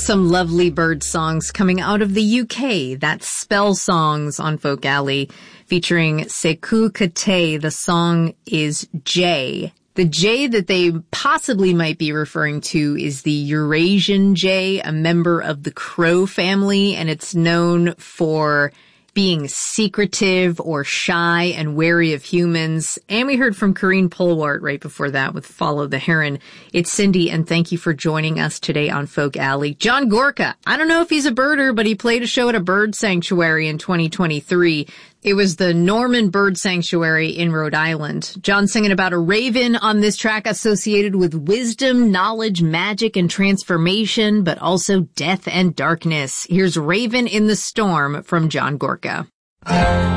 Some lovely bird songs coming out of the UK. That's Spell Songs on Folk Alley featuring Sekou Kate. The song is Jay. The jay that they possibly might be referring to is the Eurasian jay, a member of the crow family, and it's known for being secretive or shy and wary of humans. And we heard from Karine Polwart right before that with Follow the Heron. It's Cindy, and thank you for joining us today on Folk Alley. John Gorka, I don't know if he's a birder, but he played a show at a bird sanctuary in 2023. It was the Norman Bird Sanctuary in Rhode Island. John singing about a raven on this track associated with wisdom, knowledge, magic, and transformation, but also death and darkness. Here's Raven in the Storm from John Gorka.